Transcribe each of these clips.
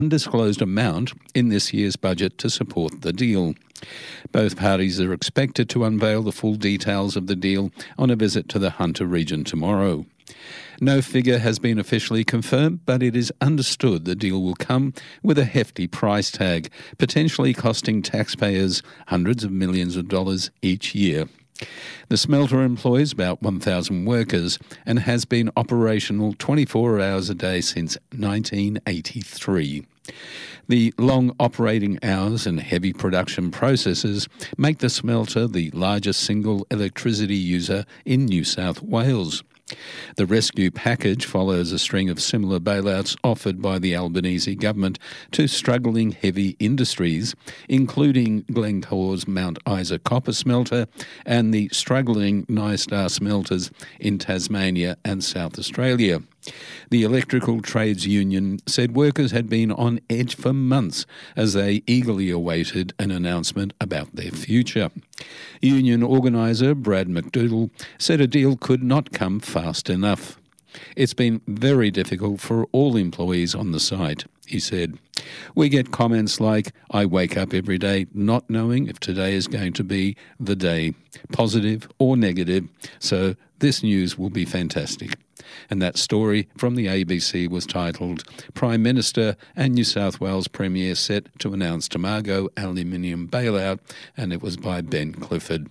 undisclosed amount in this year's budget to support the deal. Both parties are expected to unveil the full details of the deal on a visit to the Hunter region tomorrow. No figure has been officially confirmed, but it is understood the deal will come with a hefty price tag, potentially costing taxpayers hundreds of millions of dollars each year. The smelter employs about 1,000 workers and has been operational 24 hours a day since 1983. The long operating hours and heavy production processes make the smelter the largest single electricity user in New South Wales. The rescue package follows a string of similar bailouts offered by the Albanese government to struggling heavy industries, including Glencore's Mount Isa copper smelter and the struggling Nyrstar smelters in Tasmania and South Australia. The Electrical Trades Union said workers had been on edge for months as they eagerly awaited an announcement about their future. Union organiser Brad McDougall said a deal could not come fast enough. It's been very difficult for all employees on the site, he said. We get comments like, I wake up every day not knowing if today is going to be the day, positive or negative, so this news will be fantastic. And that story from the ABC was titled, Prime Minister and New South Wales Premier set to announce Tomago aluminium bailout, and it was by Ben Clifford.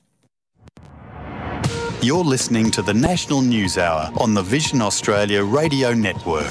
You're listening to the National News Hour on the Vision Australia Radio Network.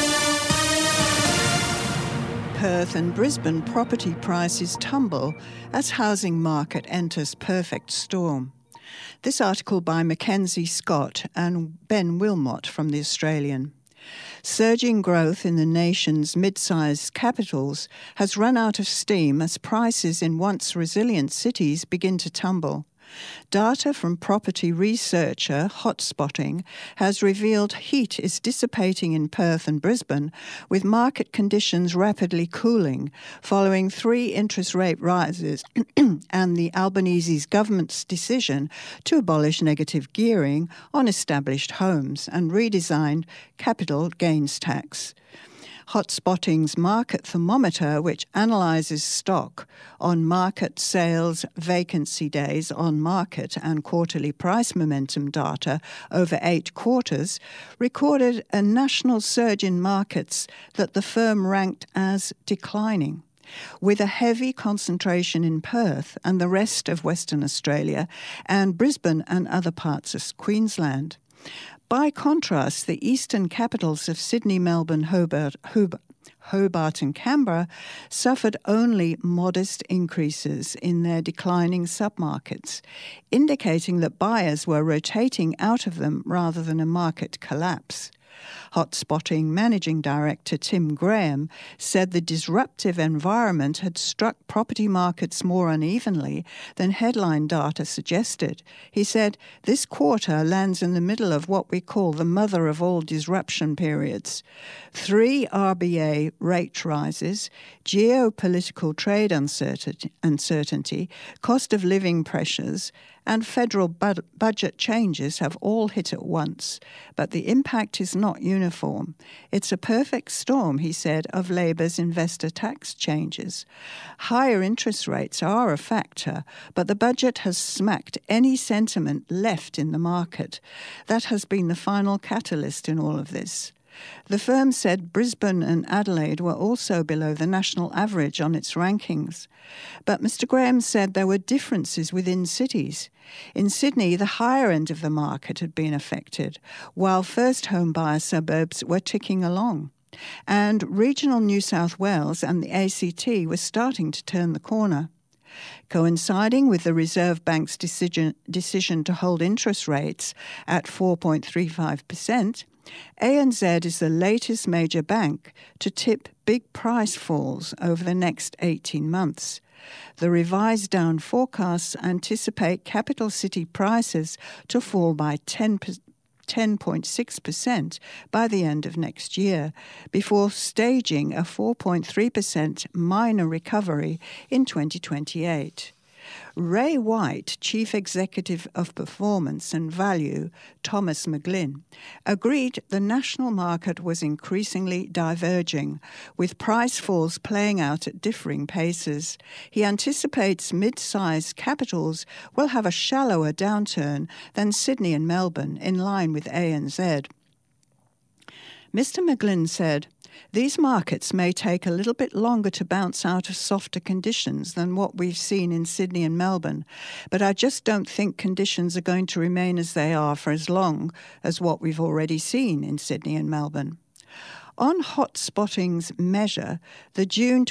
Perth and Brisbane property prices tumble as housing market enters perfect storm. This article by Mackenzie Scott and Ben Wilmot from The Australian. Surging growth in the nation's mid-sized capitals has run out of steam as prices in once resilient cities begin to tumble. Data from property researcher Hotspotting has revealed heat is dissipating in Perth and Brisbane, with market conditions rapidly cooling following 3 interest rate rises and the Albanese's government's decision to abolish negative gearing on established homes and redesigned capital gains tax. Hotspotting's market thermometer, which analyses stock on market sales, vacancy days on market and quarterly price momentum data over 8 quarters, recorded a national surge in markets that the firm ranked as declining, with a heavy concentration in Perth and the rest of Western Australia and Brisbane and other parts of Queensland. By contrast, the eastern capitals of Sydney, Melbourne, Hobart and Canberra suffered only modest increases in their declining submarkets, indicating that buyers were rotating out of them rather than a market collapse. Hotspotting Managing Director Tim Graham said the disruptive environment had struck property markets more unevenly than headline data suggested. He said, this quarter lands in the middle of what we call the mother of all disruption periods. 3 RBA rate rises, geopolitical trade uncertainty, cost of living pressures, and federal budget changes have all hit at once, but the impact is not uniform. It's a perfect storm, he said, of Labor's investor tax changes. Higher interest rates are a factor, but the budget has smacked any sentiment left in the market. That has been the final catalyst in all of this. The firm said Brisbane and Adelaide were also below the national average on its rankings. But Mr. Graham said there were differences within cities. In Sydney, the higher end of the market had been affected, while first home buyer suburbs were ticking along. And regional New South Wales and the ACT were starting to turn the corner. Coinciding with the Reserve Bank's decision to hold interest rates at 4.35%, ANZ is the latest major bank to tip big price falls over the next 18 months. The revised down forecasts anticipate capital city prices to fall by 10.6% by the end of next year, before staging a 4.3% minor recovery in 2028. Ray White, Chief Executive of Performance and Value, Thomas McGlynn, agreed the national market was increasingly diverging, with price falls playing out at differing paces. He anticipates mid-sized capitals will have a shallower downturn than Sydney and Melbourne, in line with ANZ. Mr. McGlynn said, "These markets may take a little bit longer to bounce out of softer conditions than what we've seen in Sydney and Melbourne, but I just don't think conditions are going to remain as they are for as long as what we've already seen in Sydney and Melbourne." On Hotspotting's measure, the June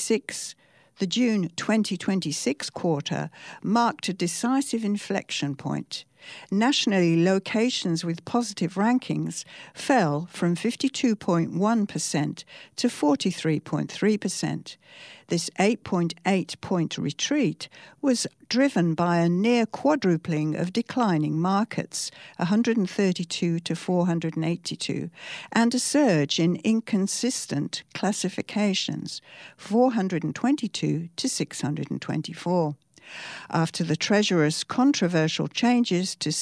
2026 quarter marked a decisive inflection point. Nationally, locations with positive rankings fell from 52.1% to 43.3%. This 8.8-point retreat was driven by a near quadrupling of declining markets, 132 to 482, and a surge in inconsistent classifications, 422 to 624. After the Treasurer's controversial changes to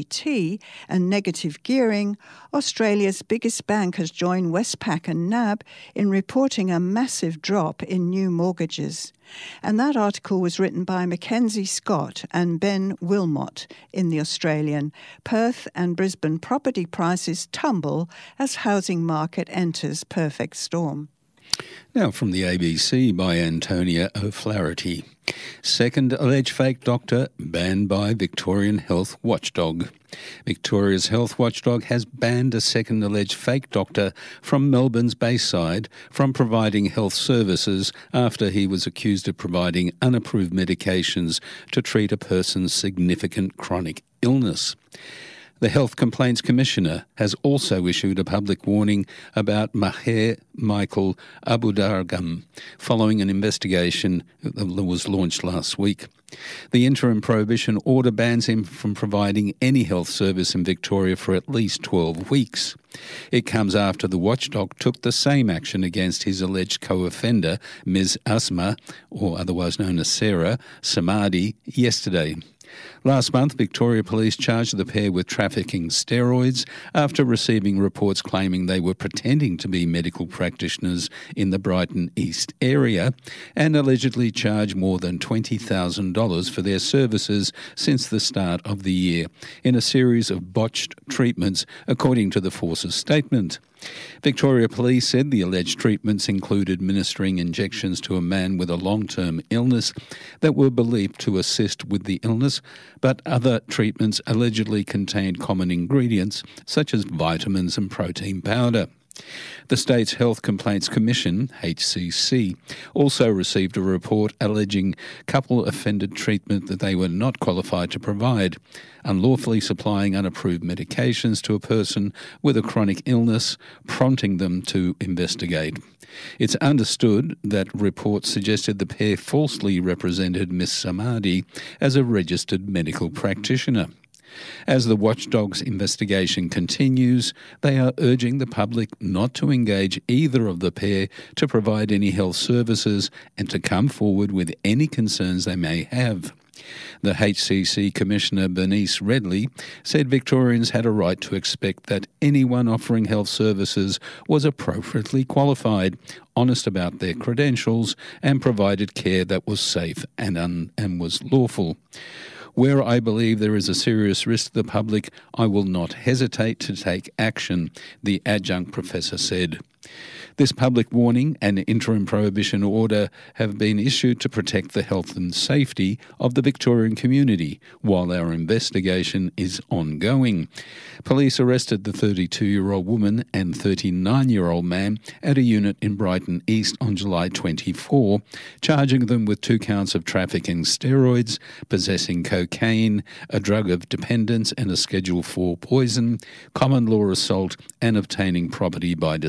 CGT and negative gearing, Australia's biggest bank has joined Westpac and NAB in reporting a massive drop in new mortgages. And that article was written by Mackenzie Scott and Ben Wilmot in The Australian. Perth and Brisbane property prices tumble as housing market enters perfect storm. Now from the ABC by Antonia O'Flaherty. Second alleged fake doctor banned by Victorian health watchdog. Victoria's health watchdog has banned a second alleged fake doctor from Melbourne's Bayside from providing health services after he was accused of providing unapproved medications to treat a person's significant chronic illness. The Health Complaints Commissioner has also issued a public warning about Maher Michael Abudargham following an investigation that was launched last week. The interim prohibition order bans him from providing any health service in Victoria for at least 12 weeks. It comes after the watchdog took the same action against his alleged co-offender, Ms. Asma, or otherwise known as Sarah, Samadi, yesterday. Last month, Victoria Police charged the pair with trafficking steroids after receiving reports claiming they were pretending to be medical practitioners in the Brighton East area and allegedly charged more than $20,000 for their services since the start of the year in a series of botched treatments, according to the force's statement. Victoria Police said the alleged treatments included administering injections to a man with a long-term illness that were believed to assist with the illness, but other treatments allegedly contained common ingredients such as vitamins and protein powder. The State's Health Complaints Commission, HCC, also received a report alleging couple offended treatment that they were not qualified to provide, unlawfully supplying unapproved medications to a person with a chronic illness, prompting them to investigate. It's understood that reports suggested the pair falsely represented Miss Samadi as a registered medical practitioner. As the watchdog's investigation continues, they are urging the public not to engage either of the pair to provide any health services and to come forward with any concerns they may have. The HCC Commissioner Bernice Redley said Victorians had a right to expect that anyone offering health services was appropriately qualified, honest about their credentials, and provided care that was safe and was lawful. Where I believe there is a serious risk to the public, I will not hesitate to take action, the adjunct professor said. This public warning and interim prohibition order have been issued to protect the health and safety of the Victorian community while our investigation is ongoing. Police arrested the 32-year-old woman and 39-year-old man at a unit in Brighton East on July 24, charging them with 2 counts of trafficking steroids, possessing cocaine, a drug of dependence and a Schedule 4 poison, common law assault and obtaining property by deception.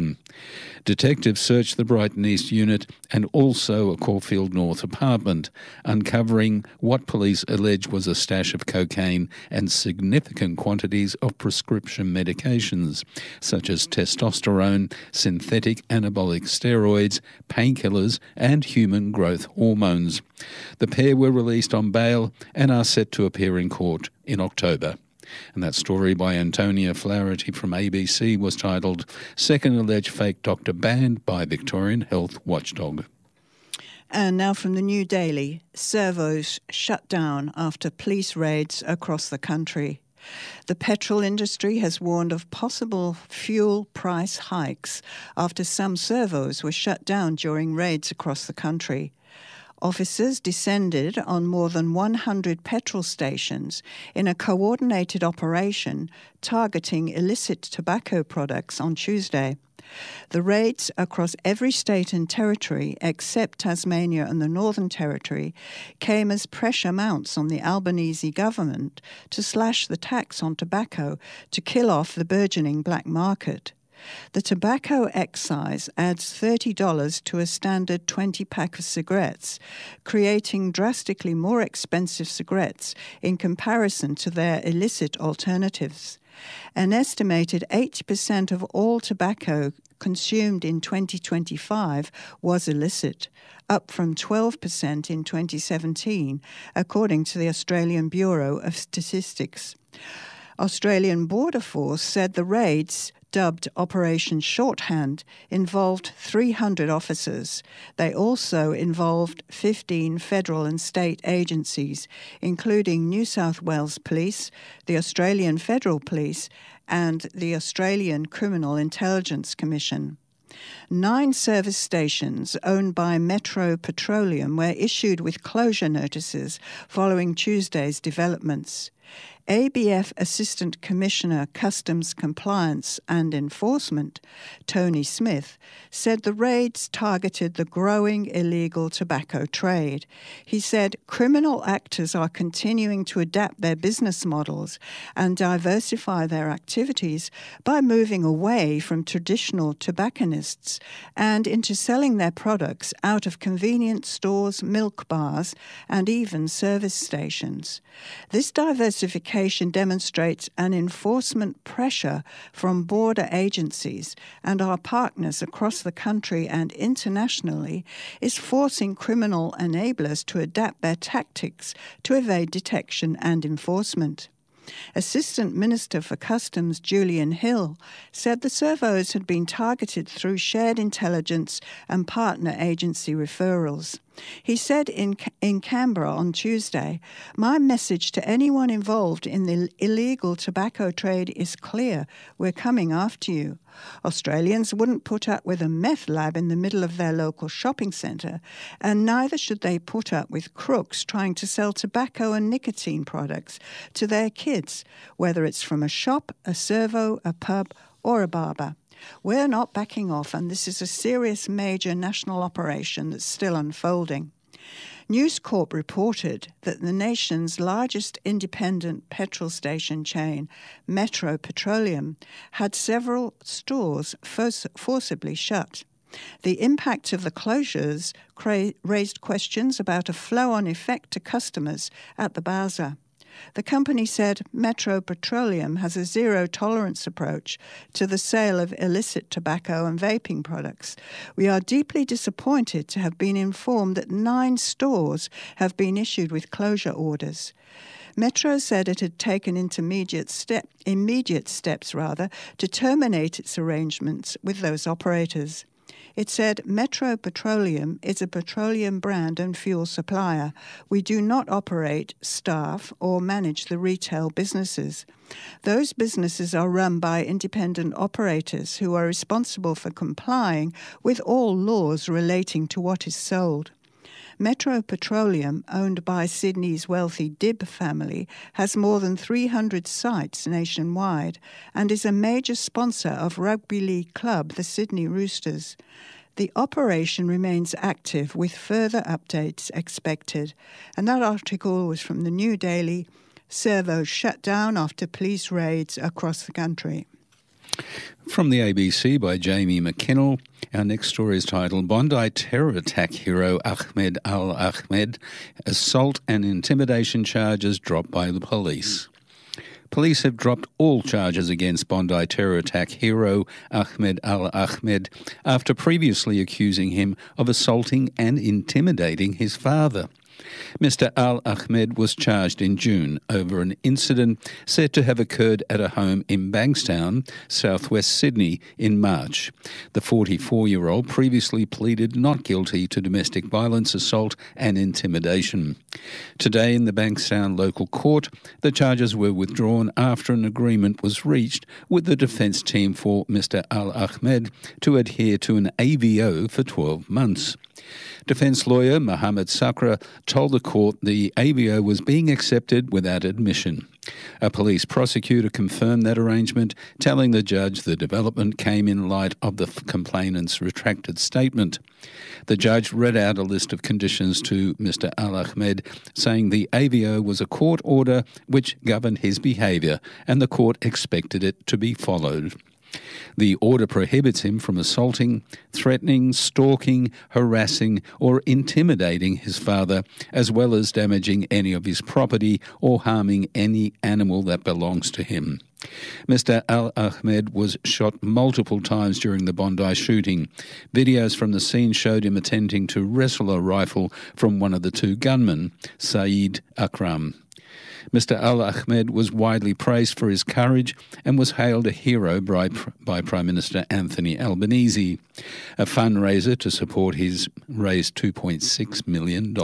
region. Detectives searched the Brighton East unit and also a Caulfield North apartment, uncovering what police allege was a stash of cocaine and significant quantities of prescription medications, such as testosterone, synthetic anabolic steroids, painkillers, and human growth hormones. The pair were released on bail and are set to appear in court in October. And that story by Antonia Flaherty from ABC was titled Second Alleged Fake Doctor Banned by Victorian Health Watchdog. And now from the New Daily, servos shut down after police raids across the country. The petrol industry has warned of possible fuel price hikes after some servos were shut down during raids across the country. Officers descended on more than 100 petrol stations in a coordinated operation targeting illicit tobacco products on Tuesday. The raids across every state and territory except Tasmania and the Northern Territory came as pressure mounts on the Albanese government to slash the tax on tobacco to kill off the burgeoning black market. The tobacco excise adds $30 to a standard 20-pack of cigarettes, creating drastically more expensive cigarettes in comparison to their illicit alternatives. An estimated 80% of all tobacco consumed in 2025 was illicit, up from 12% in 2017, according to the Australian Bureau of Statistics. Australian Border Force said the raids, dubbed Operation Shorthand, involved 300 officers. They also involved 15 federal and state agencies, including New South Wales Police, the Australian Federal Police, and the Australian Criminal Intelligence Commission. 9 service stations owned by Metro Petroleum were issued with closure notices following Tuesday's developments. ABF Assistant Commissioner Customs Compliance and Enforcement, Tony Smith, said the raids targeted the growing illegal tobacco trade. He said criminal actors are continuing to adapt their business models and diversify their activities by moving away from traditional tobacconists and into selling their products out of convenience stores, milk bars, and even service stations. This diversification demonstrates an enforcement pressure from border agencies and our partners across the country and internationally is forcing criminal enablers to adapt their tactics to evade detection and enforcement. Assistant Minister for Customs Julian Hill said the servos had been targeted through shared intelligence and partner agency referrals. He said in Canberra on Tuesday, "My message to anyone involved in the illegal tobacco trade is clear. We're coming after you. Australians wouldn't put up with a meth lab in the middle of their local shopping centre, and neither should they put up with crooks trying to sell tobacco and nicotine products to their kids, whether it's from a shop, a servo, a pub, or a barber. We're not backing off, and this is a serious major national operation that's still unfolding." News Corp reported that the nation's largest independent petrol station chain, Metro Petroleum, had several stores forcibly shut. The impact of the closures raised questions about a flow-on effect to customers at the Bowser. The company said Metro Petroleum has a zero-tolerance approach to the sale of illicit tobacco and vaping products. "We are deeply disappointed to have been informed that 9 stores have been issued with closure orders." Metro said it had taken immediate steps to terminate its arrangements with those operators. It said, "Metro Petroleum is a petroleum brand and fuel supplier. We do not operate, staff, or manage the retail businesses. Those businesses are run by independent operators who are responsible for complying with all laws relating to what is sold." Metro Petroleum, owned by Sydney's wealthy Dibb family, has more than 300 sites nationwide and is a major sponsor of rugby league club the Sydney Roosters. The operation remains active with further updates expected. And that article was from the New Daily. Servos shut down after police raids across the country. From the ABC by Jamie McKinnell, our next story is titled Bondi Terror Attack Hero Ahmed Al-Ahmed, Assault and Intimidation Charges Dropped by the Police. Police have dropped all charges against Bondi terror attack hero Ahmed Al-Ahmed after previously accusing him of assaulting and intimidating his father. Mr. Al-Ahmed was charged in June over an incident said to have occurred at a home in Bankstown, southwest Sydney, in March. The 44-year-old previously pleaded not guilty to domestic violence, assault and intimidation. Today in the Bankstown local court, the charges were withdrawn after an agreement was reached with the defence team for Mr. Al-Ahmed to adhere to an AVO for 12 months. Defence lawyer Mohammed Sakra told the court the AVO was being accepted without admission. A police prosecutor confirmed that arrangement, telling the judge the development came in light of the complainant's retracted statement. The judge read out a list of conditions to Mr. Al-Ahmed, saying the AVO was a court order which governed his behaviour and the court expected it to be followed. The order prohibits him from assaulting, threatening, stalking, harassing or intimidating his father, as well as damaging any of his property or harming any animal that belongs to him. Mr. Al-Ahmed was shot multiple times during the Bondi shooting. Videos from the scene showed him attempting to wrestle a rifle from one of the two gunmen, Saeed Akram. Mr. Al-Ahmed was widely praised for his courage and was hailed a hero by Prime Minister Anthony Albanese. A fundraiser to support his raised $2.6 million.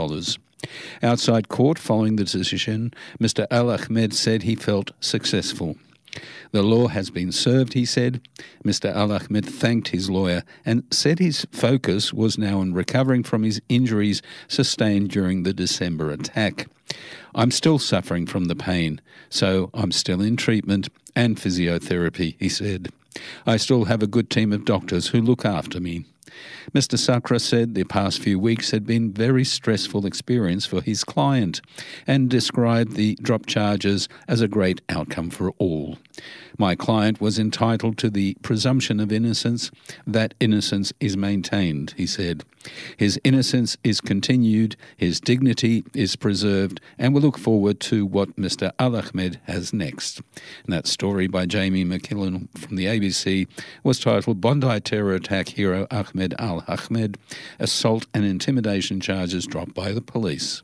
Outside court following the decision, Mr. Al-Ahmed said he felt successful. The law has been served, he said. Mr. Al-Ahmed thanked his lawyer and said his focus was now on recovering from his injuries sustained during the December attack. I'm still suffering from the pain, so I'm still in treatment and physiotherapy, he said. I still have a good team of doctors who look after me. Mr. Sakra said the past few weeks had been a very stressful experience for his client and described the dropped charges as a great outcome for all. My client was entitled to the presumption of innocence. That innocence is maintained, he said. His innocence is continued, his dignity is preserved, and we look forward to what Mr. Al-Ahmed has next. And that story by Jamie McKinnon from the ABC was titled Bondi Terror Attack Hero Ahmed Al-Ahmed, Assault and Intimidation Charges Dropped by the Police.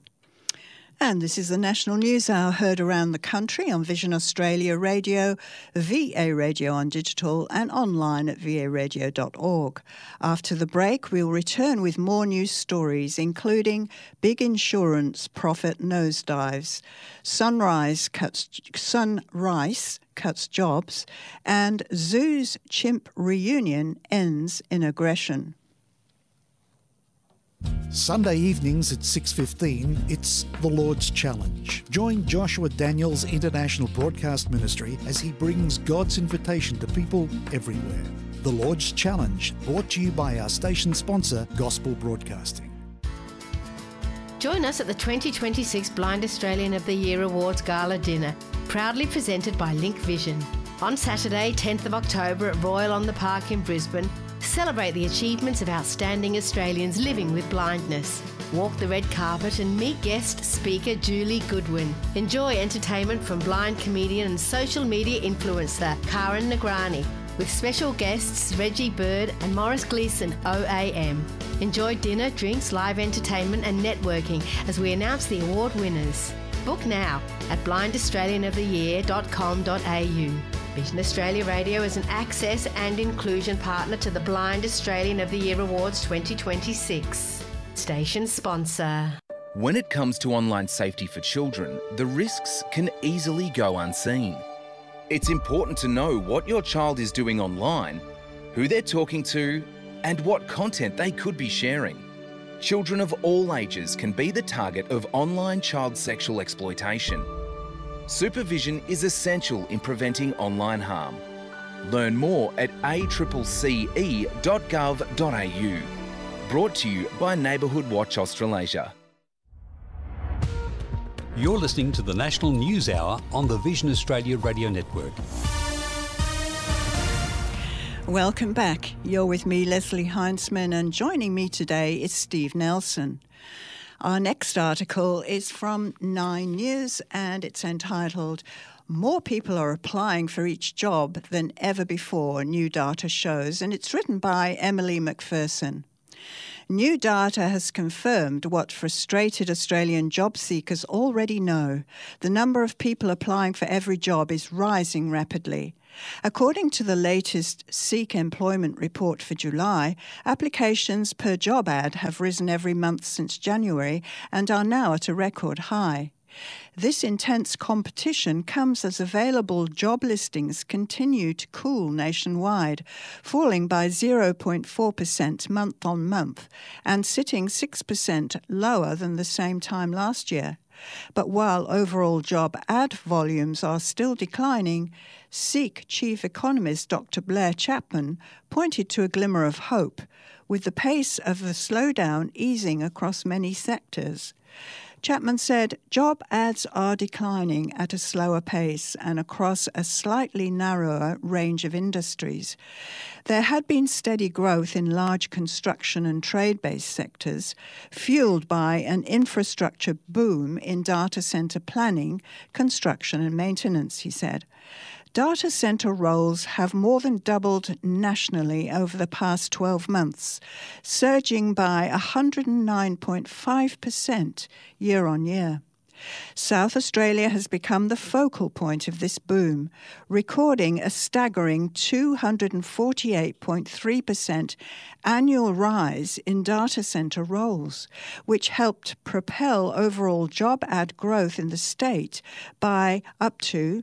And this is the National News Hour, heard around the country on Vision Australia Radio, VA Radio on digital and online at varadio.org. After the break, we'll return with more news stories, including big insurance profit nosedives, Sunrise cuts jobs, and Zoo's chimp reunion ends in aggression. Sunday evenings at 6:15, it's The Lord's Challenge. Join Joshua Daniels International Broadcast Ministry as he brings God's invitation to people everywhere. The Lord's Challenge, brought to you by our station sponsor, Gospel Broadcasting. Join us at the 2026 Blind Australian of the Year Awards Gala Dinner, proudly presented by Link Vision. On Saturday, 10th of October at Royal on the Park in Brisbane, celebrate the achievements of outstanding Australians living with blindness. Walk the red carpet and meet guest speaker Julie Goodwin. Enjoy entertainment from blind comedian and social media influencer Karen Nagrani, with special guests Reggie Bird and Morris Gleeson OAM. Enjoy dinner, drinks, live entertainment and networking as we announce the award winners. Book now at blindaustralianoftheyear.com.au. Vision Australia Radio is an access and inclusion partner to the Blind Australian of the Year Awards 2026. Station sponsor. When it comes to online safety for children, the risks can easily go unseen. It's important to know what your child is doing online, who they're talking to, and what content they could be sharing. Children of all ages can be the target of online child sexual exploitation. Supervision is essential in preventing online harm. Learn more at accce.gov.au. Brought to you by Neighbourhood Watch Australasia. You're listening to the National News Hour on the Vision Australia Radio Network. Welcome back. You're with me, Leslie Heinzman, and joining me today is Steve Nelson. Our next article is from 9 News and it's entitled, "More people are applying for each job than ever before, new data shows," and it's written by Emily McPherson. New data has confirmed what frustrated Australian job seekers already know. The number of people applying for every job is rising rapidly. According to the latest SEEK employment report for July, applications per job ad have risen every month since January and are now at a record high. This intense competition comes as available job listings continue to cool nationwide, falling by 0.4% month on month and sitting 6% lower than the same time last year. But while overall job ad volumes are still declining, SEEK Chief Economist Dr. Blair Chapman pointed to a glimmer of hope, with the pace of the slowdown easing across many sectors. Chapman said, "Job ads are declining at a slower pace and across a slightly narrower range of industries. There had been steady growth in large construction and trade-based sectors, fueled by an infrastructure boom in data centre planning, construction and maintenance," he said. Data centre roles have more than doubled nationally over the past 12 months, surging by 109.5% year on year. South Australia has become the focal point of this boom, recording a staggering 248.3% annual rise in data centre roles, which helped propel overall job ad growth in the state by up to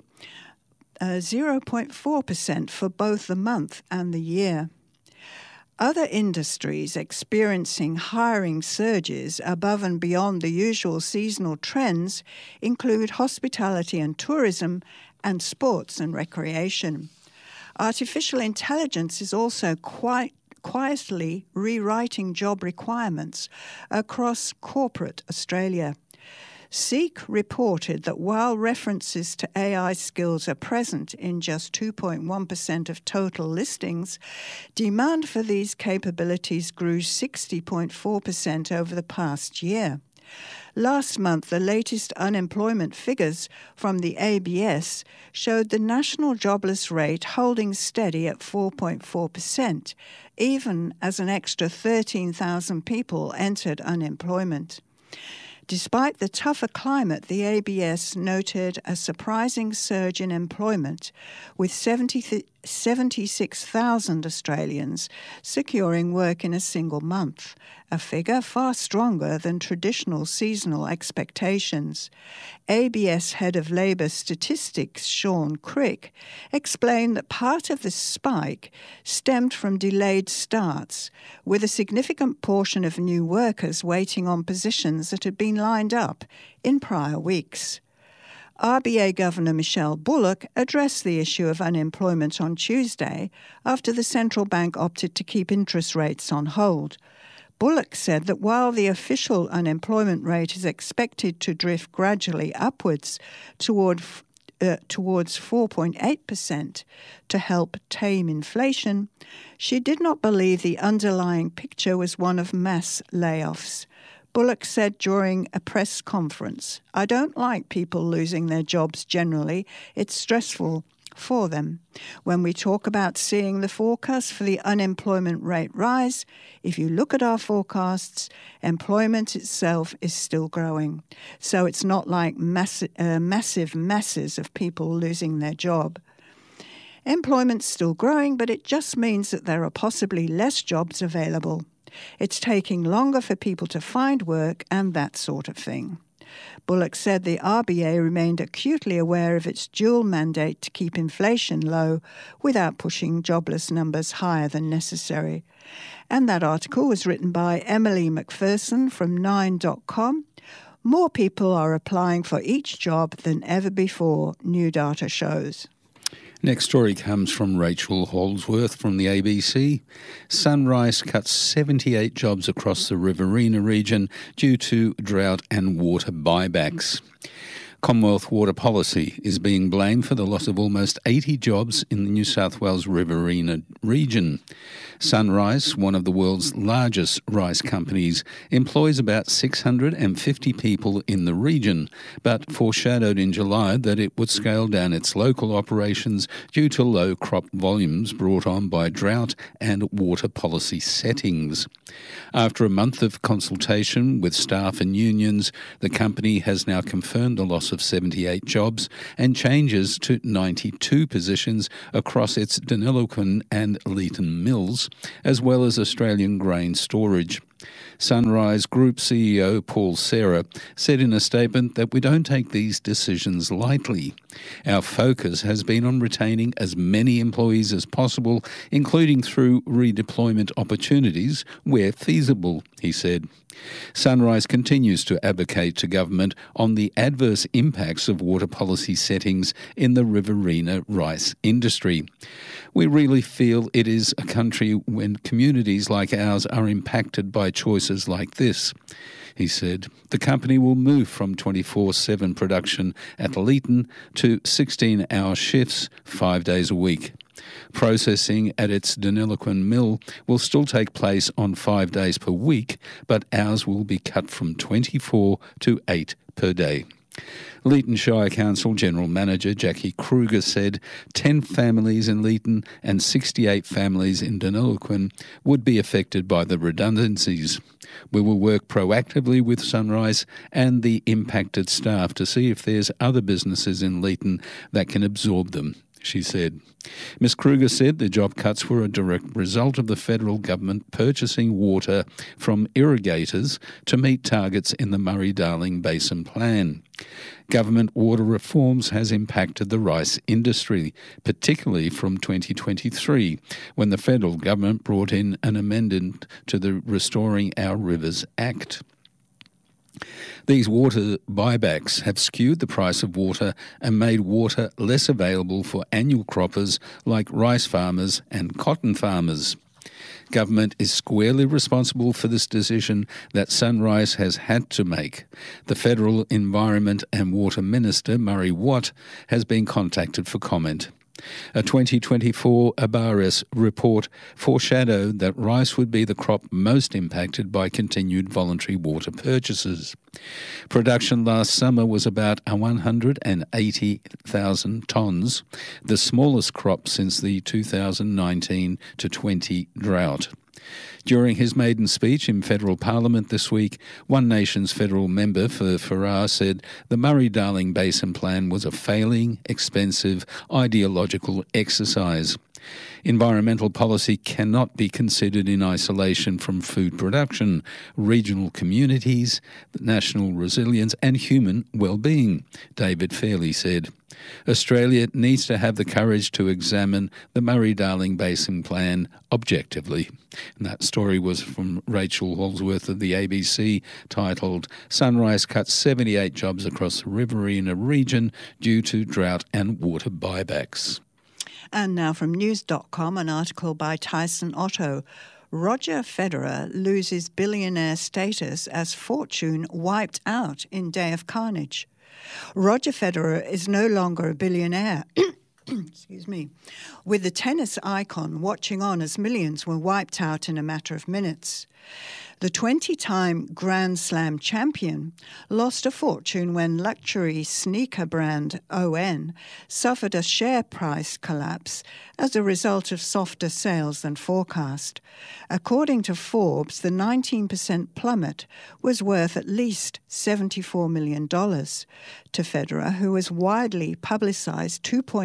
0.4% for both the month and the year. Other industries experiencing hiring surges above and beyond the usual seasonal trends include hospitality and tourism and sports and recreation. Artificial intelligence is also quietly rewriting job requirements across corporate Australia. SEEK reported that while references to AI skills are present in just 2.1% of total listings, demand for these capabilities grew 60.4% over the past year. Last month, the latest unemployment figures from the ABS showed the national jobless rate holding steady at 4.4%, even as an extra 13,000 people entered unemployment. Despite the tougher climate, the ABS noted a surprising surge in employment, with 76,000 Australians securing work in a single month, a figure far stronger than traditional seasonal expectations. ABS Head of Labour Statistics, Sean Crick, explained that part of the spike stemmed from delayed starts, with a significant portion of new workers waiting on positions that had been lined up in prior weeks. RBA Governor Michelle Bullock addressed the issue of unemployment on Tuesday after the central bank opted to keep interest rates on hold. Bullock said that while the official unemployment rate is expected to drift gradually upwards towards 4.8% to help tame inflation, she did not believe the underlying picture was one of mass layoffs. Bullock said during a press conference, "I don't like people losing their jobs generally. It's stressful for them. When we talk about seeing the forecast for the unemployment rate rise, if you look at our forecasts, employment itself is still growing. So it's not like massive masses of people losing their job. Employment's still growing, but it just means that there are possibly less jobs available. It's taking longer for people to find work and that sort of thing." Bullock said the RBA remained acutely aware of its dual mandate to keep inflation low without pushing jobless numbers higher than necessary. And that article was written by Emily McPherson from 9.com. More people are applying for each job than ever before, new data shows. Next story comes from Rachel Holdsworth from the ABC. Sunrise cuts 78 jobs across the Riverina region due to drought and water buybacks. Commonwealth Water Policy is being blamed for the loss of almost 80 jobs in the New South Wales Riverina region. Sunrise, one of the world's largest rice companies, employs about 650 people in the region, but foreshadowed in July that it would scale down its local operations due to low crop volumes brought on by drought and water policy settings. After a month of consultation with staff and unions, the company has now confirmed the loss of 78 jobs and changes to 92 positions across its Deniliquin and Leeton mills, as well as Australian grain storage. Sunrise Group CEO Paul Serra said in a statement that we don't take these decisions lightly. Our focus has been on retaining as many employees as possible, including through redeployment opportunities where feasible, he said. Sunrise continues to advocate to government on the adverse impacts of water policy settings in the Riverina rice industry. We really feel it is a country when communities like ours are impacted by choices like this, he said. The company will move from 24/7 production at Leeton to 16-hour shifts 5 days a week. Processing at its Deniliquin mill will still take place on 5 days per week, but hours will be cut from 24 to 8 per day. Leeton Shire Council General Manager Jackie Kruger said 10 families in Leeton and 68 families in Deniliquin would be affected by the redundancies. We will work proactively with Sunrise and the impacted staff to see if there's other businesses in Leeton that can absorb them, she said. Ms Kruger said the job cuts were a direct result of the federal government purchasing water from irrigators to meet targets in the Murray-Darling Basin Plan. Government water reforms has impacted the rice industry, particularly from 2023, when the federal government brought in an amendment to the Restoring Our Rivers Act. These water buybacks have skewed the price of water and made water less available for annual croppers like rice farmers and cotton farmers. Government is squarely responsible for this decision that Sunrise has had to make. The Federal Environment and Water Minister, Murray Watt, has been contacted for comment. A 2024 ABARES report foreshadowed that rice would be the crop most impacted by continued voluntary water purchases. Production last summer was about 180,000 tonnes, the smallest crop since the 2019-20 drought. During his maiden speech in federal parliament this week, One Nation's federal member for Farrar said the Murray-Darling Basin Plan was a failing, expensive, ideological exercise. Environmental policy cannot be considered in isolation from food production, regional communities, national resilience and human well-being, David Fairley said. Australia needs to have the courage to examine the Murray-Darling Basin Plan objectively. And that story was from Rachel Holsworth of the ABC, titled Sunrise Cuts 78 Jobs Across the Riverina Region Due to Drought and Water Buybacks. And now from news.com, an article by Tyson Otto. Roger Federer loses billionaire status as fortune wiped out in day of carnage. Roger Federer is no longer a billionaire. Excuse me. With the tennis icon watching on as millions were wiped out in a matter of minutes. The 20-time Grand Slam champion lost a fortune when luxury sneaker brand ON suffered a share price collapse as a result of softer sales than forecast. According to Forbes, the 19% plummet was worth at least $74 million to Federer, who has widely publicized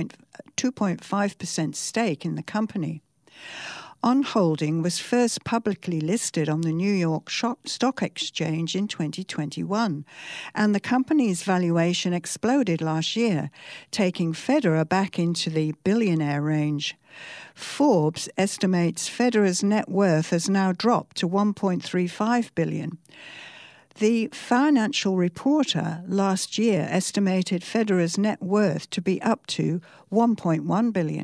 2.5% stake in the company. On Holding was first publicly listed on the New York Stock Exchange in 2021, and the company's valuation exploded last year, taking Federer back into the billionaire range. Forbes estimates Federer's net worth has now dropped to $1.35 billion. The Financial Reporter last year estimated Federer's net worth to be up to $1.1 billion.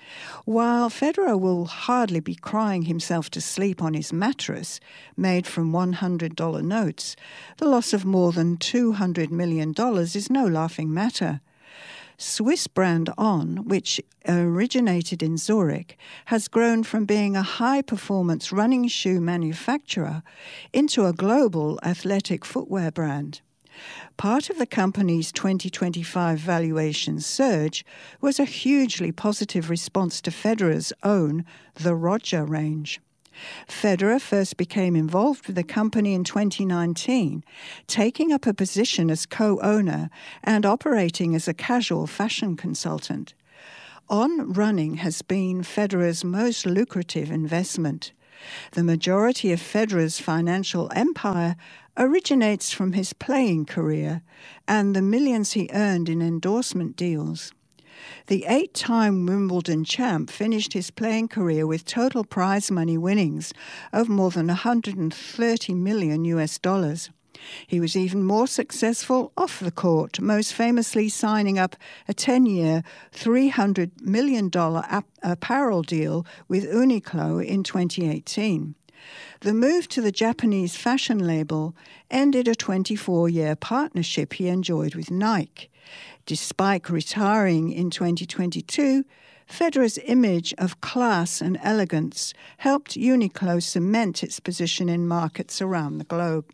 While Federer will hardly be crying himself to sleep on his mattress made from $100 notes, the loss of more than $200 million is no laughing matter. Swiss brand On, which originated in Zurich, has grown from being a high-performance running shoe manufacturer into a global athletic footwear brand. Part of the company's 2025 valuation surge was a hugely positive response to Federer's own The Roger range. Federer first became involved with the company in 2019, taking up a position as co-owner and operating as a casual fashion consultant. On Running has been Federer's most lucrative investment. The majority of Federer's financial empire originates from his playing career and the millions he earned in endorsement deals. The 8-time Wimbledon champ finished his playing career with total prize money winnings of more than $130 million. He was even more successful off the court, most famously signing up a 10-year, $300 million apparel deal with Uniqlo in 2018. The move to the Japanese fashion label ended a 24-year partnership he enjoyed with Nike. Despite retiring in 2022, Federer's image of class and elegance helped Uniqlo cement its position in markets around the globe.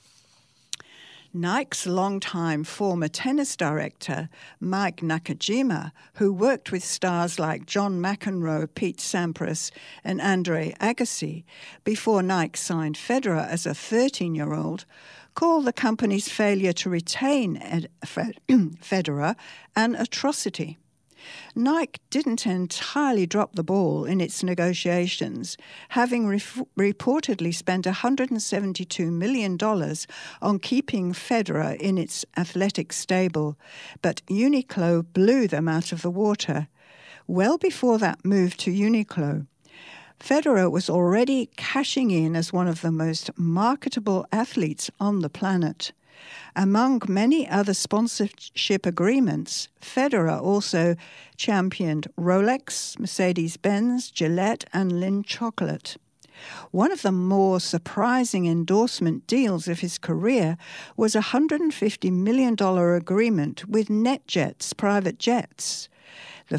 Nike's longtime former tennis director, Mike Nakajima, who worked with stars like John McEnroe, Pete Sampras, and Andre Agassi before Nike signed Federer as a 13-year-old, called the company's failure to retain Federer an atrocity. Nike didn't entirely drop the ball in its negotiations, having reportedly spent $172 million on keeping Federer in its athletic stable, but Uniqlo blew them out of the water. Well before that move to Uniqlo, Federer was already cashing in as one of the most marketable athletes on the planet. Among many other sponsorship agreements, Federer also championed Rolex, Mercedes-Benz, Gillette, and Lindt Chocolate. One of the more surprising endorsement deals of his career was a $150 million agreement with NetJets private jets. The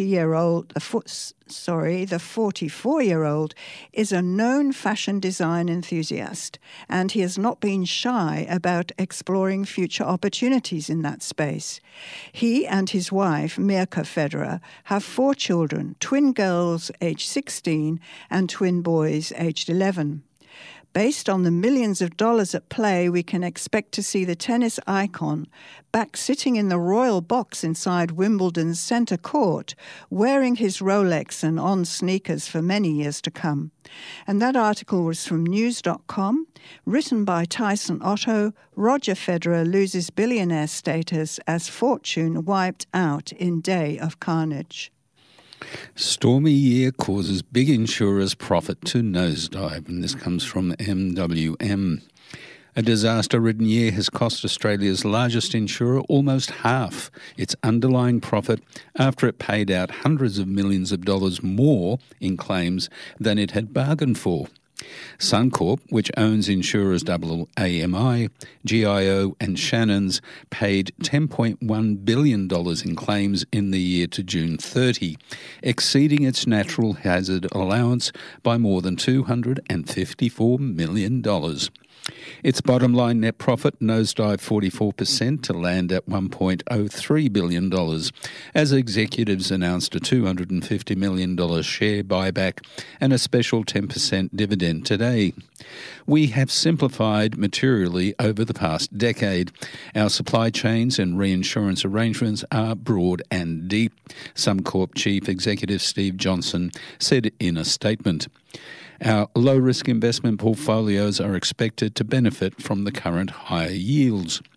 44-year-old is a known fashion design enthusiast, and he has not been shy about exploring future opportunities in that space. He and his wife, Mirka Federer, have 4 children, twin girls aged 16 and twin boys aged 11. Based on the millions of dollars at play, we can expect to see the tennis icon back sitting in the royal box inside Wimbledon's centre court, wearing his Rolex and On sneakers for many years to come. And that article was from news.com, written by Tyson Otto. Roger Federer loses billionaire status as fortune wiped out in day of carnage. Stormy year causes big insurers' profit to nosedive, and this comes from MWM. A disaster-ridden year has cost Australia's largest insurer almost half its underlying profit after it paid out hundreds of millions of dollars more in claims than it had bargained for. Suncorp, which owns insurers AMI, GIO and Shannons, paid $10.1 billion in claims in the year to June 30, exceeding its natural hazard allowance by more than $254 million. Its bottom line net profit nosedived 44% to land at $1.03 billion as executives announced a $250 million share buyback and a special 10% dividend today. We have simplified materially over the past decade. Our supply chains and reinsurance arrangements are broad and deep, Suncorp Chief Executive Steve Johnson said in a statement. Our low-risk investment portfolios are expected to benefit from the current higher yields.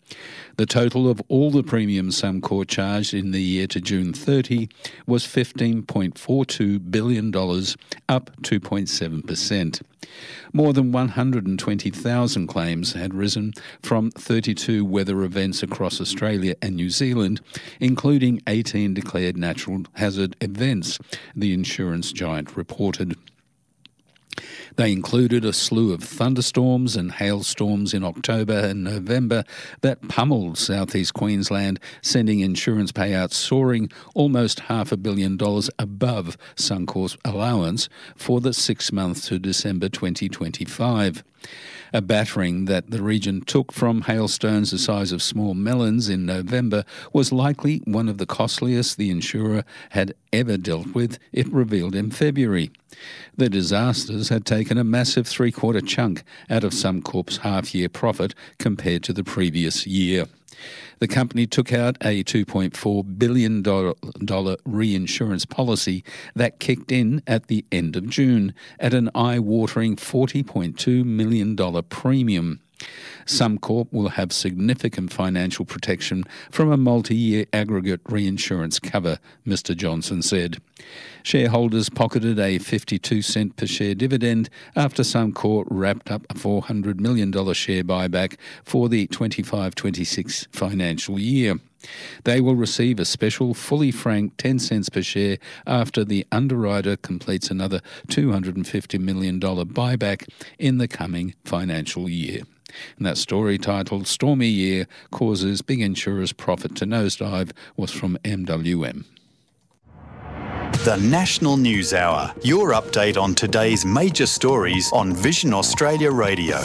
The total of all the premiums Suncorp charged in the year to June 30 was $15.42 billion, up 2.7%. More than 120,000 claims had risen from 32 weather events across Australia and New Zealand, including 18 declared natural hazard events, the insurance giant reported. They included a slew of thunderstorms and hailstorms in October and November that pummeled southeast Queensland, sending insurance payouts soaring almost $500 million above Suncorp's allowance for the 6 months to December 2025. A battering that the region took from hailstones the size of small melons in November was likely one of the costliest the insurer had ever dealt with, it revealed in February. The disasters had taken a massive three-quarter chunk out of Suncorp's half-year profit compared to the previous year. The company took out a $2.4 billion reinsurance policy that kicked in at the end of June at an eye-watering $40.2 million premium. Suncorp will have significant financial protection from a multi-year aggregate reinsurance cover, Mr Johnson said. Shareholders pocketed a 52-cent per share dividend after Suncorp wrapped up a $400 million share buyback for the 25-26 financial year. They will receive a special fully franked 10 cents per share after the underwriter completes another $250 million buyback in the coming financial year. And that story, titled Stormy Year Causes Big Insurers Profit to Nosedive, was from MWM. The National News Hour, your update on today's major stories on Vision Australia Radio.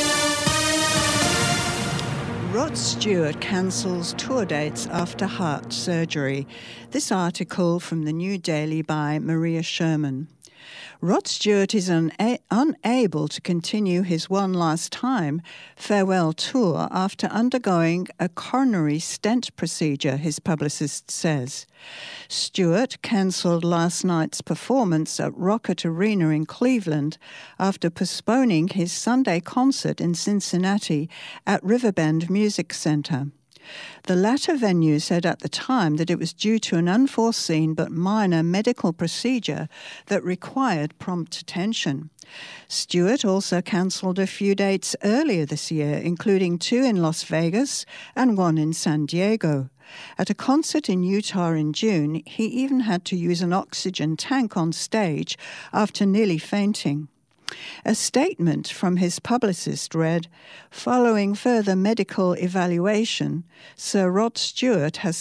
Rod Stewart cancels tour dates after heart surgery. This article from the New Daily by Maria Sherman. Rod Stewart is unable to continue his one last time farewell tour after undergoing a coronary stent procedure, his publicist says. Stewart cancelled last night's performance at Rocket Arena in Cleveland after postponing his Sunday concert in Cincinnati at Riverbend Music Center. The latter venue said at the time that it was due to an unforeseen but minor medical procedure that required prompt attention. Stewart also cancelled a few dates earlier this year, including 2 in Las Vegas and 1 in San Diego. At a concert in Utah in June, he even had to use an oxygen tank on stage after nearly fainting. A statement from his publicist read, "Following further medical evaluation, Sir Rod Stewart has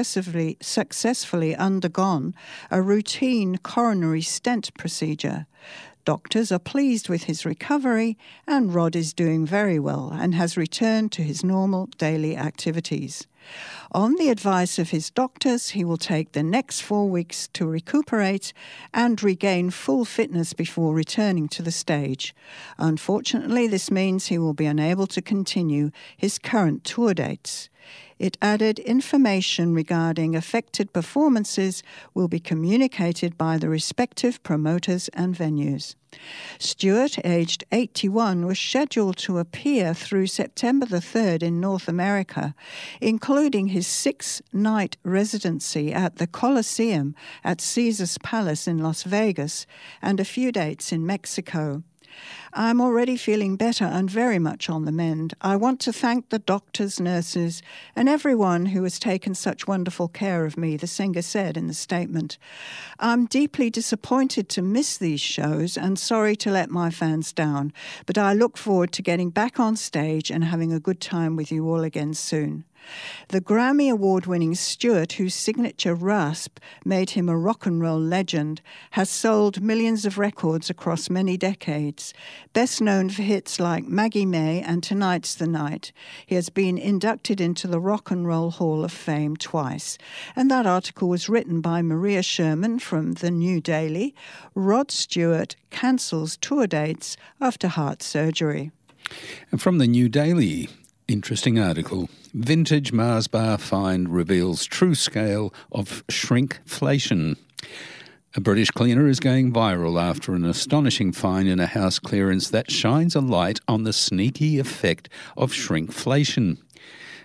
successfully undergone a routine coronary stent procedure. Doctors are pleased with his recovery, and Rod is doing very well and has returned to his normal daily activities. On the advice of his doctors, he will take the next 4 weeks to recuperate and regain full fitness before returning to the stage. Unfortunately, this means he will be unable to continue his current tour dates." It added information regarding affected performances will be communicated by the respective promoters and venues. Stewart, aged 81, was scheduled to appear through September the 3rd in North America, including his 6-night residency at the Coliseum at Caesars Palace in Las Vegas and a few dates in Mexico. "I'm already feeling better and very much on the mend. I want to thank the doctors, nurses, and everyone who has taken such wonderful care of me," the singer said in the statement. "I'm deeply disappointed to miss these shows and sorry to let my fans down, but I look forward to getting back on stage and having a good time with you all again soon." The Grammy Award-winning Stewart, whose signature rasp made him a rock and roll legend, has sold millions of records across many decades. Best known for hits like Maggie May and Tonight's the Night, he has been inducted into the Rock and Roll Hall of Fame twice. And that article was written by Maria Sherman from The New Daily. Rod Stewart cancels tour dates after heart surgery. And from The New Daily, interesting article. Vintage Mars bar find reveals true scale of shrinkflation. A British cleaner is going viral after an astonishing find in a house clearance that shines a light on the sneaky effect of shrinkflation.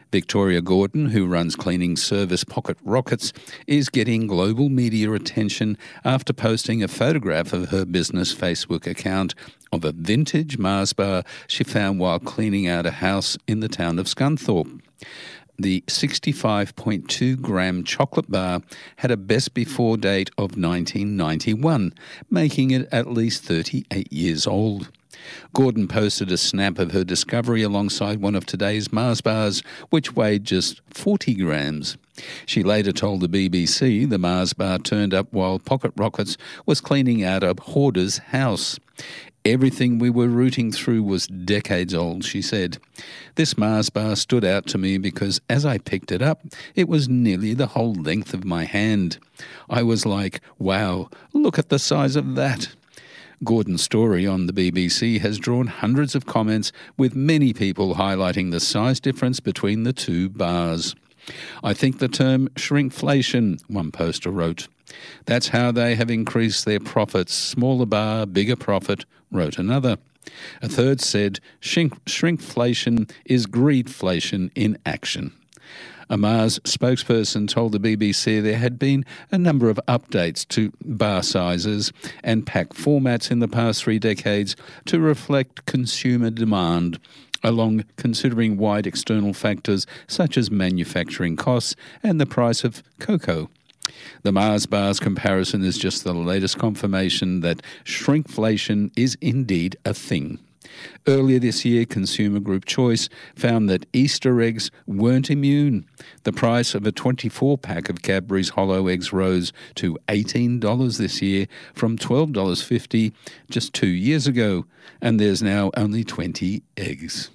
Victoria Gordon, who runs cleaning service Pocket Rockets, is getting global media attention after posting a photograph of her business Facebook account of a vintage Mars bar she found while cleaning out a house in the town of Scunthorpe. The 65.2-gram chocolate bar had a best before date of 1991, making it at least 38 years old. Gordon posted a snap of her discovery alongside one of today's Mars bars, which weighed just 40 grams. She later told the BBC the Mars bar turned up while Pocket Rockets was cleaning out a hoarder's house. Everything we were rooting through was decades old, she said. This Mars bar stood out to me because as I picked it up, it was nearly the whole length of my hand. I was like, wow, look at the size of that. Gordon's story on the BBC has drawn hundreds of comments, with many people highlighting the size difference between the two bars. I think the term shrinkflation, one poster wrote. That's how they have increased their profits. Smaller bar, bigger profit, wrote another. A third said, shrinkflation is greedflation in action. A Mars spokesperson told the BBC there had been a number of updates to bar sizes and pack formats in the past 3 decades to reflect consumer demand, along considering wide external factors such as manufacturing costs and the price of cocoa. The Mars bars comparison is just the latest confirmation that shrinkflation is indeed a thing. Earlier this year, consumer group Choice found that Easter eggs weren't immune. The price of a 24-pack of Cadbury's Hollow Eggs rose to $18 this year from $12.50 just 2 years ago, and there's now only 20 eggs.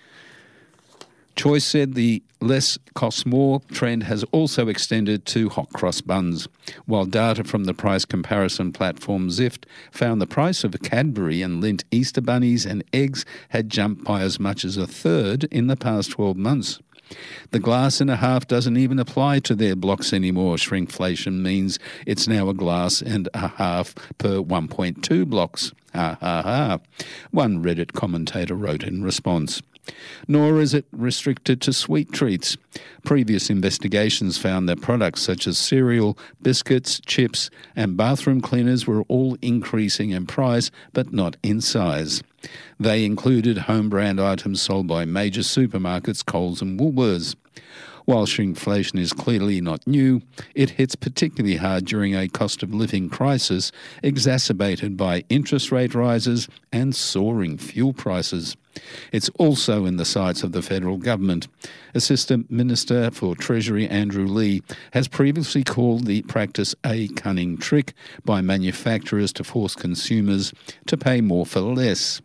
Choice said the less costs more trend has also extended to hot cross buns, while data from the price comparison platform Zift found the price of Cadbury and Lindt Easter bunnies and eggs had jumped by as much as a third in the past 12 months. The glass and a half doesn't even apply to their blocks anymore. Shrinkflation means it's now a glass and a half per 1.2 blocks. Ha ha ha, one Reddit commentator wrote in response. Nor is it restricted to sweet treats. Previous investigations found that products such as cereal, biscuits, chips, and bathroom cleaners were all increasing in price, but not in size. They included home brand items sold by major supermarkets, Coles and Woolworths. While shrinkflation is clearly not new, it hits particularly hard during a cost of living crisis exacerbated by interest rate rises and soaring fuel prices. It's also in the sights of the federal government. Assistant Minister for Treasury Andrew Leigh has previously called the practice a cunning trick by manufacturers to force consumers to pay more for less.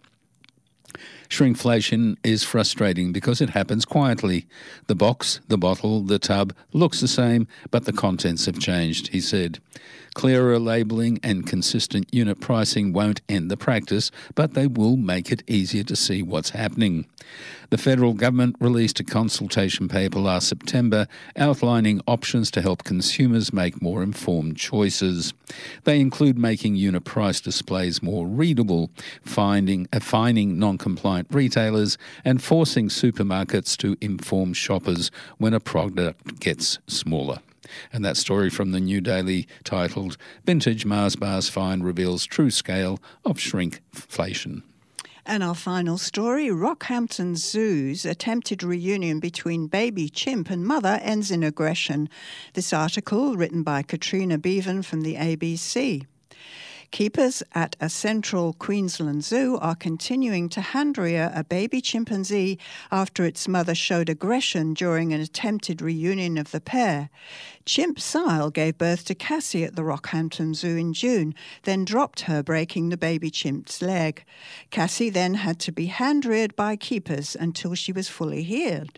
Shrinkflation is frustrating because it happens quietly. The box, the bottle, the tub looks the same, but the contents have changed, he said. Clearer labelling and consistent unit pricing won't end the practice, but they will make it easier to see what's happening. The federal government released a consultation paper last September outlining options to help consumers make more informed choices. They include making unit price displays more readable, fining non-compliant retailers, and forcing supermarkets to inform shoppers when a product gets smaller. And that story from the New Daily titled Vintage Mars Bars Find Reveals True Scale of Shrinkflation. And our final story, Rockhampton Zoo's attempted reunion between baby chimp and mother ends in aggression. This article written by Katrina Bevan from the ABC. Keepers at a central Queensland zoo are continuing to hand-rear a baby chimpanzee after its mother showed aggression during an attempted reunion of the pair. Chimp Sile gave birth to Cassie at the Rockhampton Zoo in June, then dropped her, breaking the baby chimp's leg. Cassie then had to be hand-reared by keepers until she was fully healed.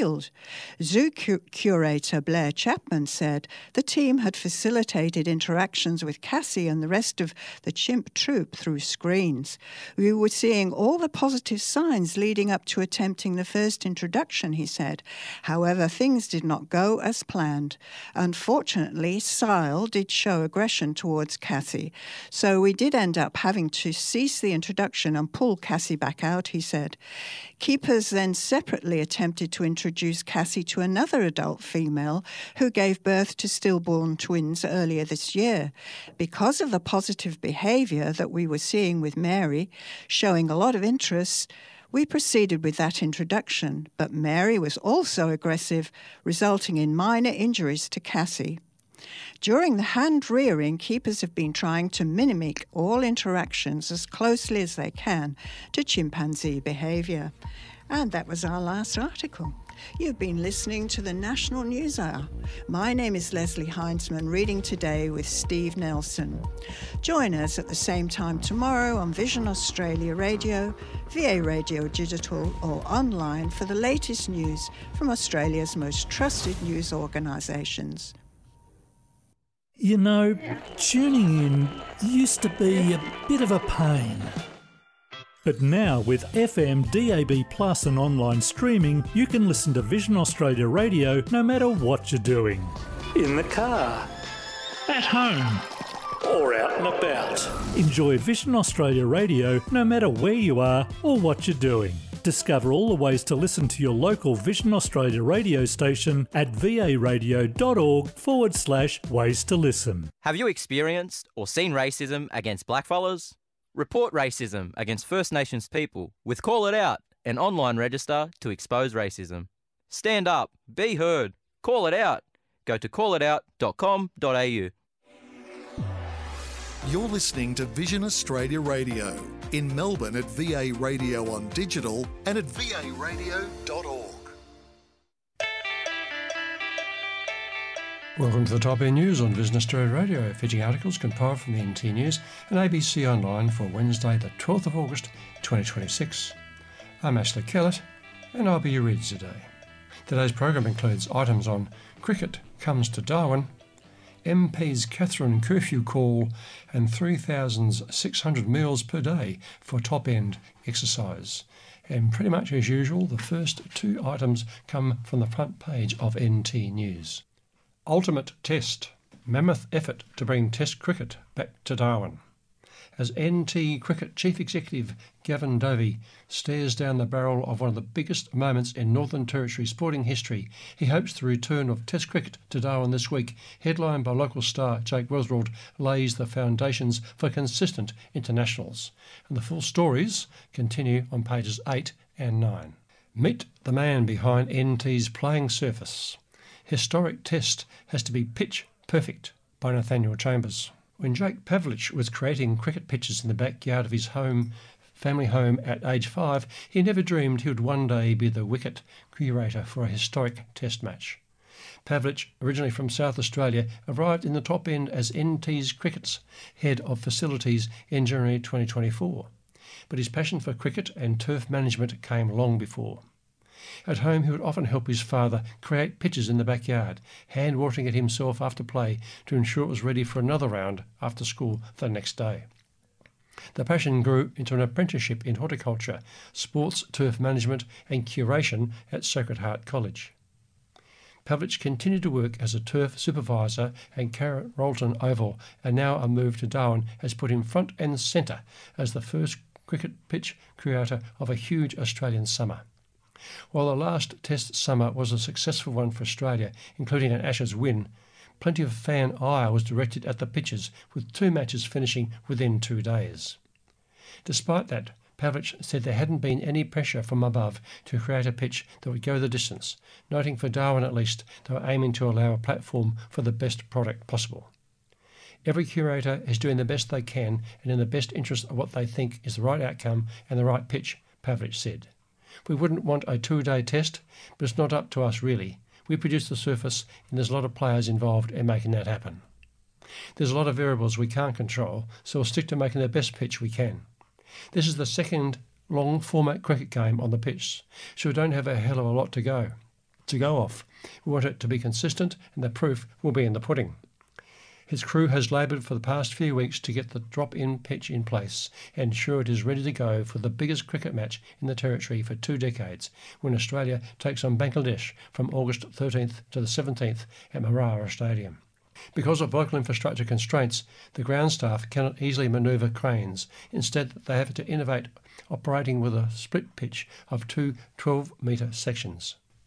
Zoo curator Blair Chapman said the team had facilitated interactions with Cassie and the rest of the chimp troop through screens. We were seeing all the positive signs leading up to attempting the first introduction, he said. However, things did not go as planned. Unfortunately, Sile did show aggression towards Cassie, so we did end up having to cease the introduction and pull Cassie back out, he said. Keepers then separately attempted to to introduce Cassie to another adult female who gave birth to stillborn twins earlier this year. Because of the positive behaviour that we were seeing with Mary, showing a lot of interest, we proceeded with that introduction, but Mary was also aggressive, resulting in minor injuries to Cassie. During the hand-rearing, keepers have been trying to mimic all interactions as closely as they can to chimpanzee behaviour. And that was our last article. You've been listening to the National News Hour. My name is Leslie Heinzman, reading today with Steve Nelson. Join us at the same time tomorrow on Vision Australia Radio, VA Radio Digital or online for the latest news from Australia's most trusted news organisations. You know, tuning in used to be a bit of a pain. But now with FM, DAB Plus and online streaming, you can listen to Vision Australia Radio no matter what you're doing. In the car, at home, or out and about. Enjoy Vision Australia Radio no matter where you are or what you're doing. Discover all the ways to listen to your local Vision Australia radio station at varadio.org/ways to listen. Have you experienced or seen racism against blackfellas? Report racism against First Nations people with Call It Out, an online register to expose racism. Stand up, be heard, call it out. Go to callitout.com.au. You're listening to Vision Australia Radio in Melbourne at VA Radio on digital and at varadio.org. Welcome to the Top End News on Vision Australia Radio, featuring articles compiled from the NT News and ABC Online for Wednesday the 12th of August 2026. I'm Ashley Kellett and I'll be your reader today. Today's program includes items on cricket comes to Darwin, MP's Catherine curfew call and 3,600 meals per day for top-end exercise. And pretty much as usual, the first two items come from the front page of NT News. Ultimate Test. Mammoth effort to bring Test cricket back to Darwin. As NT Cricket Chief Executive Gavin Dovey stares down the barrel of one of the biggest moments in Northern Territory sporting history, he hopes the return of Test cricket to Darwin this week, headlined by local star Jake Welsrold, lays the foundations for consistent internationals. And the full stories continue on pages 8 and 9. Meet the man behind NT's playing surface. Historic Test has to be pitch perfect by Nathaniel Chambers. When Jake Pavlich was creating cricket pitches in the backyard of his family home at age 5, he never dreamed he would one day be the wicket curator for a historic Test match. Pavlich, originally from South Australia, arrived in the top end as NT's Cricket's head of facilities in January 2024. But his passion for cricket and turf management came long before. At home, he would often help his father create pitches in the backyard, hand-watering it himself after play to ensure it was ready for another round after school the next day. The passion grew into an apprenticeship in horticulture, sports, turf management and curation at Sacred Heart College. Pavlich continued to work as a turf supervisor and Carrollton Oval, and now a move to Darwin has put him front and centre as the first cricket pitch creator of a huge Australian summer. While the last Test summer was a successful one for Australia, including an Ashes win, plenty of fan ire was directed at the pitches, with 2 matches finishing within 2 days. Despite that, Pavlich said there hadn't been any pressure from above to create a pitch that would go the distance, noting for Darwin at least they were aiming to allow a platform for the best product possible. Every curator is doing the best they can and in the best interest of what they think is the right outcome and the right pitch, Pavlich said. We wouldn't want a 2-day test, but it's not up to us really. We produce the surface and there's a lot of players involved in making that happen. There's a lot of variables we can't control, so we'll stick to making the best pitch we can. This is the second long format cricket game on the pitch, so we don't have a hell of a lot to go off. We want it to be consistent and the proof will be in the pudding. His crew has laboured for the past few weeks to get the drop-in pitch in place and ensure it is ready to go for the biggest cricket match in the Territory for 2 decades, when Australia takes on Bangladesh from August 13th to the 17th at Marara Stadium. Because of local infrastructure constraints, the ground staff cannot easily manoeuvre cranes. Instead, they have to innovate operating with a split pitch of 2 12-metre sections.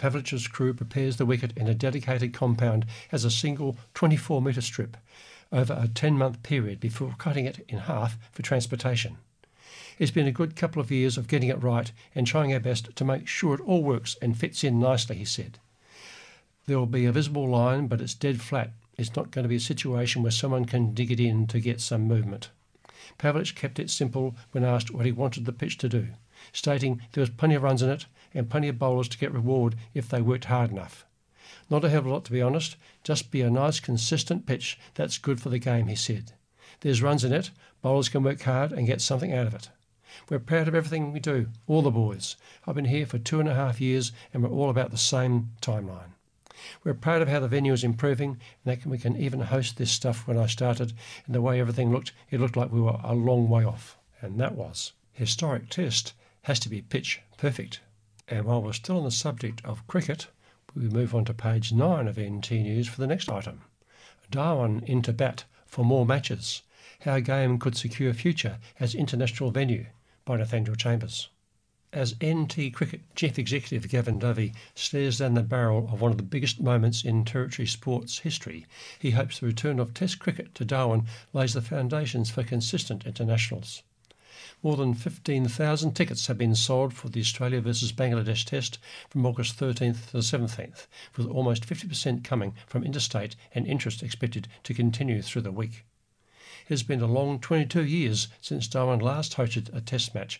Pavlich's crew prepares the wicket in a dedicated compound as a single 24-metre strip over a 10-month period before cutting it in half for transportation. It's been a good couple of years of getting it right and trying our best to make sure it all works and fits in nicely, he said. There will be a visible line, but it's dead flat. It's not going to be a situation where someone can dig it in to get some movement. Pavlich kept it simple when asked what he wanted the pitch to do, stating there was plenty of runs in it and plenty of bowlers to get reward if they worked hard enough. Not a hell of a lot, to be honest, just be a nice consistent pitch that's good for the game, he said. There's runs in it, bowlers can work hard and get something out of it. We're proud of everything we do, all the boys. I've been here for 2.5 years and we're all about the same timeline. We're proud of how the venue is improving and that we can even host this stuff. When I started and the way everything looked, it looked like we were a long way off. And that was. Historic test has to be pitch perfect. And while we're still on the subject of cricket, we move on to page 9 of NT News for the next item. Darwin into bat for more matches. How a game could secure future as international venue, by Nathaniel Chambers. As NT Cricket Chief Executive Gavin Dovey stares down the barrel of one of the biggest moments in Territory sports history, he hopes the return of Test cricket to Darwin lays the foundations for consistent internationals. More than 15,000 tickets have been sold for the Australia versus Bangladesh Test from August 13th to the 17th, with almost 50% coming from interstate and interest expected to continue through the week. It has been a long 22 years since Darwin last hosted a Test match.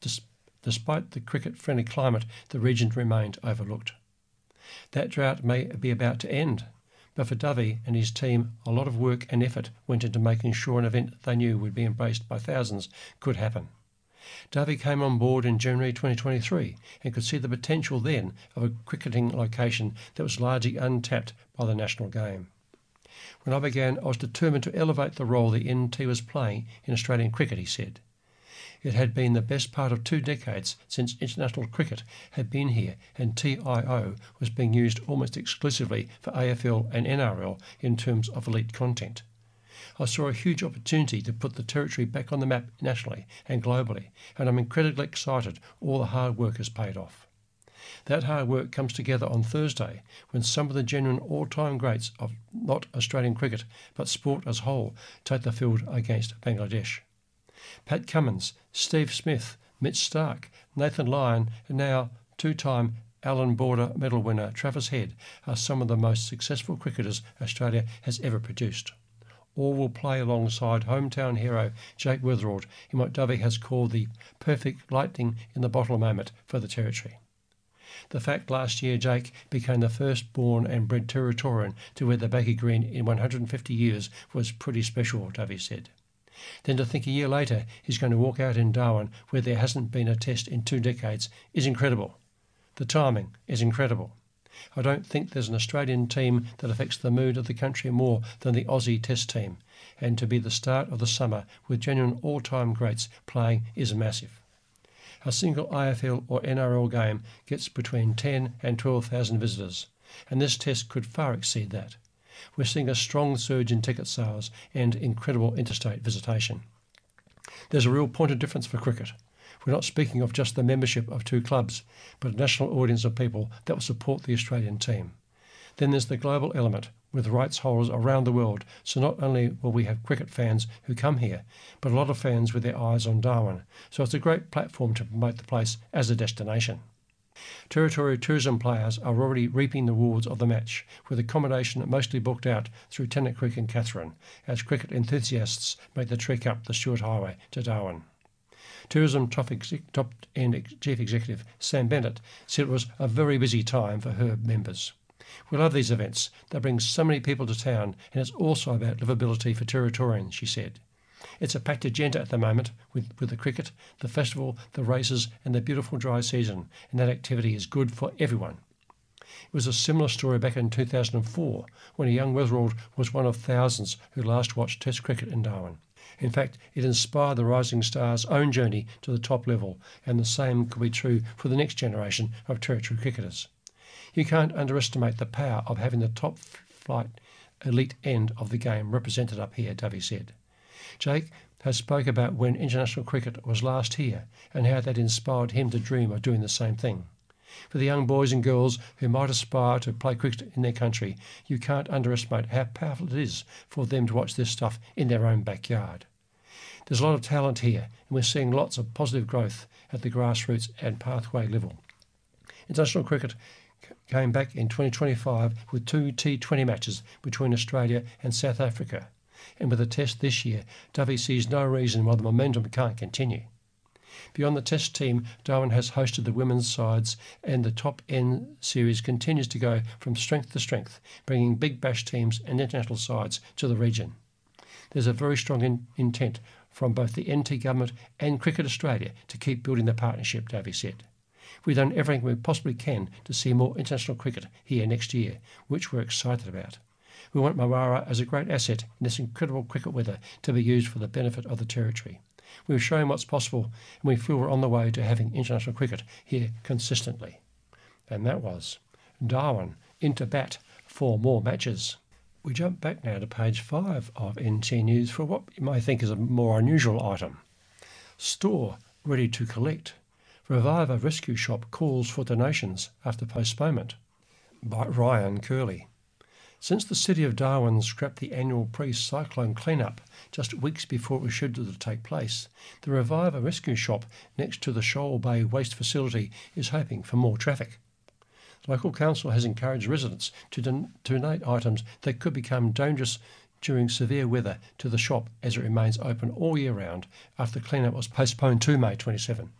Despite the cricket-friendly climate, the region remained overlooked. That drought may be about to end, but for Dovey and his team, a lot of work and effort went into making sure an event they knew would be embraced by thousands could happen. Dovey came on board in January 2023 and could see the potential then of a cricketing location that was largely untapped by the national game. When I began, I was determined to elevate the role the NT was playing in Australian cricket, he said. It had been the best part of 2 decades since international cricket had been here and TIO was being used almost exclusively for AFL and NRL in terms of elite content. I saw a huge opportunity to put the Territory back on the map nationally and globally, and I'm incredibly excited all the hard work has paid off. That hard work comes together on Thursday when some of the genuine all-time greats of not Australian cricket but sport as a whole take the field against Bangladesh. Pat Cummins, Steve Smith, Mitch Starc, Nathan Lyon and now 2-time Allan Border medal winner Travis Head are some of the most successful cricketers Australia has ever produced. All will play alongside hometown hero Jake Weatherald in what Dovey has called the perfect lightning in the bottle moment for the Territory. The fact last year Jake became the first born and bred Territorian to wear the baggy green in 150 years was pretty special, Dovey said. Then to think a year later he's going to walk out in Darwin where there hasn't been a test in 2 decades is incredible. The timing is incredible. I don't think there's an Australian team that affects the mood of the country more than the Aussie Test team, and to be the start of the summer with genuine all-time greats playing is massive. A single AFL or NRL game gets between 10 and 12,000 visitors, and this test could far exceed that. We're seeing a strong surge in ticket sales and incredible interstate visitation. There's a real point of difference for cricket. We're not speaking of just the membership of 2 clubs, but a national audience of people that will support the Australian team. Then there's the global element, with rights holders around the world, so not only will we have cricket fans who come here, but a lot of fans with their eyes on Darwin, so it's a great platform to promote the place as a destination. Territory tourism players are already reaping the rewards of the match, with accommodation mostly booked out through Tennant Creek and Katherine, as cricket enthusiasts make the trek up the Stuart Highway to Darwin. Tourism top-end Chief Executive Sam Bennett said it was a very busy time for her members. We love these events. They bring so many people to town, and it's also about livability for Territorians, she said. It's a packed agenda at the moment with the cricket, the festival, the races and the beautiful dry season, and that activity is good for everyone. It was a similar story back in 2004 when a young Weatherald was one of thousands who last watched Test cricket in Darwin. In fact, it inspired the Rising Stars' own journey to the top level, and the same could be true for the next generation of Territory cricketers. You can't underestimate the power of having the top-flight elite end of the game represented up here, Dovey said. Jake has spoke about when international cricket was last here and how that inspired him to dream of doing the same thing. For the young boys and girls who might aspire to play cricket in their country, you can't underestimate how powerful it is for them to watch this stuff in their own backyard. There's a lot of talent here, and we're seeing lots of positive growth at the grassroots and pathway level. International cricket came back in 2025 with 2 T20 matches between Australia and South Africa. And with a test this year, Dovey sees no reason why the momentum can't continue. Beyond the test team, Darwin has hosted the women's sides, and the top end series continues to go from strength to strength, bringing big bash teams and international sides to the region. There's a very strong intent from both the NT government and Cricket Australia to keep building the partnership, Dovey said. We've done everything we possibly can to see more international cricket here next year, which we're excited about. We want Mawara as a great asset in this incredible cricket weather to be used for the benefit of the territory. We've shown what's possible, and we feel we're on the way to having international cricket here consistently. And that was Darwin into bat for more matches. We jump back now to page 5 of NT News for what you may think is a more unusual item. Store ready to collect. Reviver Rescue Shop calls for donations after postponement. By Ryan Curley. Since the city of Darwin scrapped the annual pre-cyclone clean-up just weeks before it was scheduled to take place, the Reviver Rescue Shop next to the Shoal Bay Waste Facility is hoping for more traffic. The local council has encouraged residents to donate items that could become dangerous during severe weather to the shop as it remains open all year round after the clean-up was postponed to May 27.